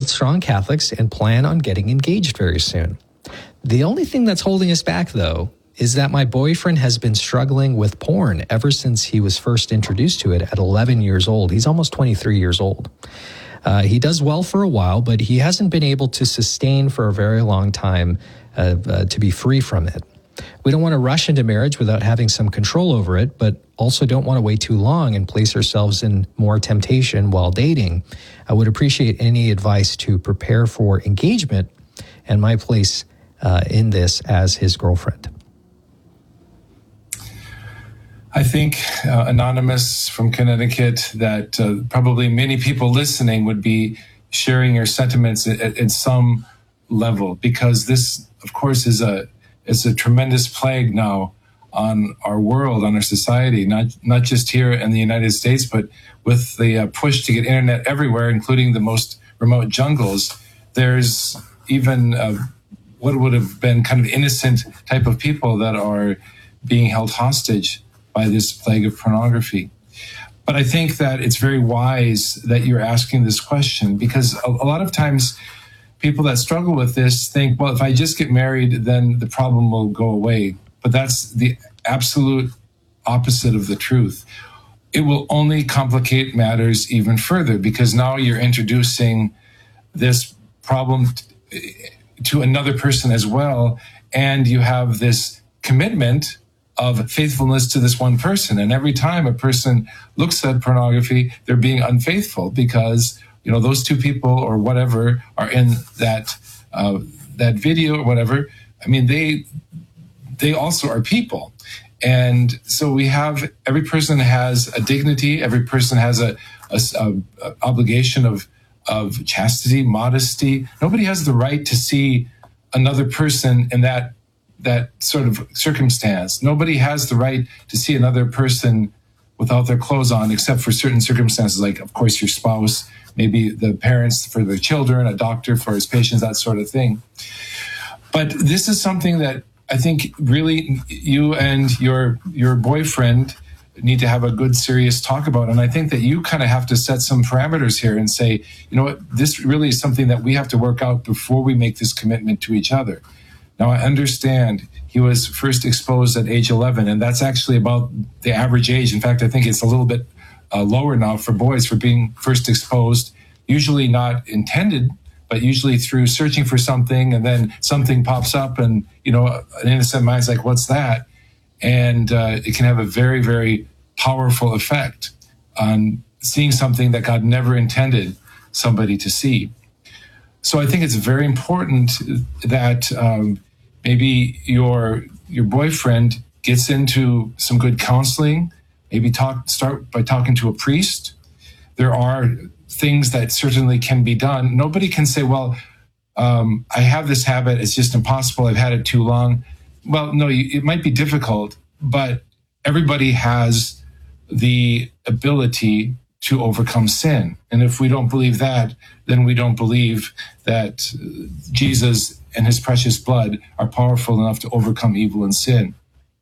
both strong Catholics and plan on getting engaged very soon. The only thing that's holding us back, though, is that my boyfriend has been struggling with porn ever since he was first introduced to it at 11 years old. He's almost 23 years old. He does well for a while, but he hasn't been able to sustain for a very long time to be free from it. We don't want to rush into marriage without having some control over it, but also don't want to wait too long and place ourselves in more temptation while dating. I would appreciate any advice to prepare for engagement and my place in this as his girlfriend. I think, Anonymous from Connecticut, that probably many people listening would be sharing your sentiments at some level, because this, of course, is a tremendous plague now on our world, on our society, not just here in the United States, but with the push to get internet everywhere, including the most remote jungles. There's even what would have been kind of innocent type of people that are being held hostage by this plague of pornography. But I think that it's very wise that you're asking this question, because a lot of times people that struggle with this think, well, if I just get married, then the problem will go away. But that's the absolute opposite of the truth. It will only complicate matters even further, because now you're introducing this problem to another person as well, and you have this commitment of faithfulness to this one person. And every time a person looks at pornography, they're being unfaithful, because those two people or whatever are in that video or whatever. I mean, they also are people. And so every person has a dignity. Every person has a obligation of chastity, modesty. Nobody has the right to see another person in that sort of circumstance. Nobody has the right to see another person without their clothes on, except for certain circumstances, like, of course, your spouse, maybe the parents for their children, a doctor for his patients, that sort of thing. But this is something that I think really you and your boyfriend need to have a good, serious talk about. And I think that you kind of have to set some parameters here and say, you know what, this really is something that we have to work out before we make this commitment to each other. Now, I understand he was first exposed at age 11, and that's actually about the average age. In fact, I think it's a little bit lower now for boys for being first exposed, usually not intended, but usually through searching for something, and then something pops up, and, an innocent mind's like, what's that? And it can have a very, very powerful effect on seeing something that God never intended somebody to see. So I think it's very important that maybe your boyfriend gets into some good counseling. Maybe start by talking to a priest. There are things that certainly can be done. Nobody can say, well, I have this habit, it's just impossible, I've had it too long. Well, no, it might be difficult, but everybody has the ability to overcome sin. And if we don't believe that, then we don't believe that Jesus and his precious blood are powerful enough to overcome evil and sin.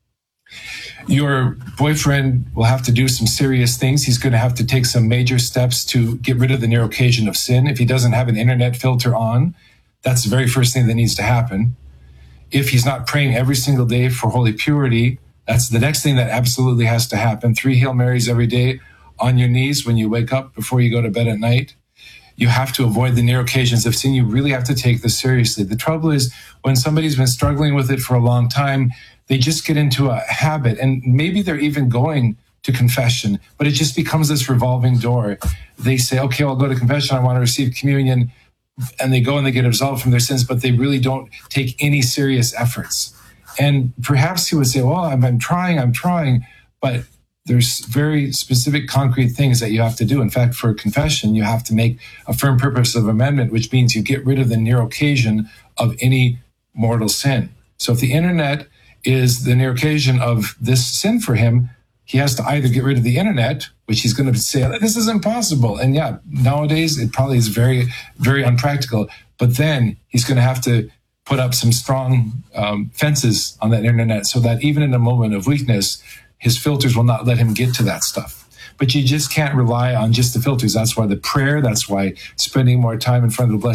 Your boyfriend will have to do some serious things. He's going to have to take some major steps to get rid of the near occasion of sin. If he doesn't have an internet filter on, that's the very first thing that needs to happen. If he's not praying every single day for holy purity, that's the next thing that absolutely has to happen. 3 Hail Marys every day on your knees when you wake up before you go to bed at night. You have to avoid the near occasions of sin. You really have to take this seriously. The trouble is, when somebody's been struggling with it for a long time, they just get into a habit, and maybe they're even going to confession, but it just becomes this revolving door. They say, okay, I'll go to confession, I want to receive communion, and they go and they get absolved from their sins, but they really don't take any serious efforts. And perhaps he would say, well, I'm trying, but there's very specific, concrete things that you have to do. In fact, for confession, you have to make a firm purpose of amendment, which means you get rid of the near occasion of any mortal sin. So if the internet is the near occasion of this sin for him, he has to either get rid of the internet, which he's going to say, this is impossible. And yeah, nowadays it probably is very, very unpractical. But then he's going to have to put up some strong fences on that internet so that even in a moment of weakness, his filters will not let him get to that stuff. But you just can't rely on just the filters. That's why the prayer, that's why spending more time in front of the Blessed